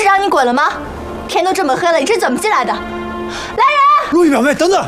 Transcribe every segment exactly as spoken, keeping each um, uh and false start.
是让你滚了吗？天都这么黑了，你是怎么进来的？来人！ 若雨表妹，等等！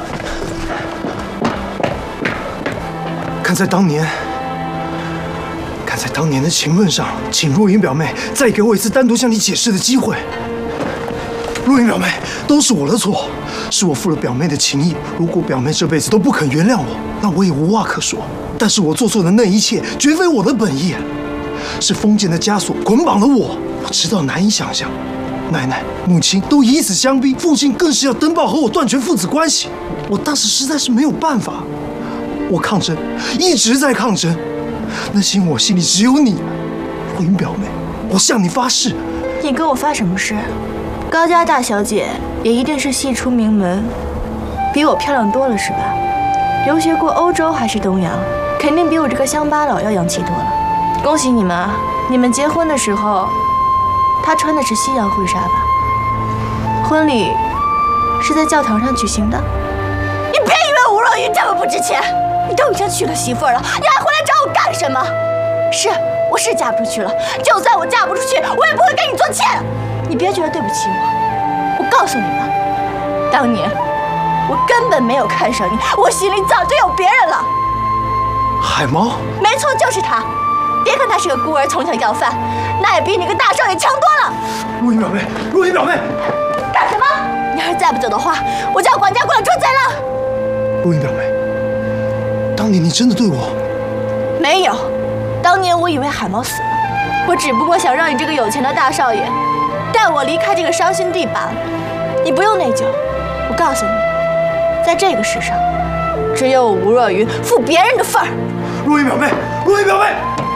看在当年，看在当年的情分上，请若云表妹再给我一次单独向你解释的机会。若云表妹，都是我的错，是我负了表妹的情意。如果表妹这辈子都不肯原谅我，那我也无话可说。但是我做错的那一切，绝非我的本意，是封建的枷锁捆绑了我。我知道难以想象。 奶奶、母亲都以死相逼，父亲更是要登报和我断绝父子关系。我当时实在是没有办法，我抗争，一直在抗争。那是因为我心里只有你，若云表妹，我向你发誓。 你跟我发什么誓？高家大小姐也一定是系出名门，比我漂亮多了是吧？留学过欧洲还是东洋，肯定比我这个乡巴佬要洋气多了。恭喜你们啊！你们结婚的时候。 她穿的是西洋婚纱吧？婚礼是在教堂上举行的。你别以为吴若云这么不值钱，你都已经娶了媳妇儿了，你还回来找我干什么？是，我是嫁不出去了。就算我嫁不出去，我也不会给你做妾。你别觉得对不起我。我告诉你们，当年我根本没有看上你，我心里早就有别人了。 海猫？ 没错，就是他。 别看他是个孤儿，从小要饭，那也比你个大少爷强多了。 若云表妹，若云表妹， 干什么？你要是再不走的话，我叫管家过来捉贼了。 若云表妹，当年你真的对我…… 没有，当年我以为海猫死了，我只不过想让你这个有钱的大少爷带我离开这个伤心地罢了。你不用内疚，我告诉你，在这个世上，只有我吴若云负别人的份儿。 若云表妹，若云表妹。